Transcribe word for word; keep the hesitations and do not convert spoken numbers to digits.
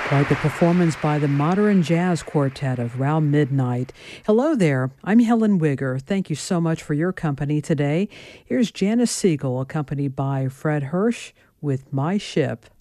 Quite the performance by the Modern Jazz Quartet of Round Midnight. Hello there, I'm Helen Wigger. Thank you so much for your company today. Here's Janice Siegel, accompanied by Fred Hirsch with My Ship.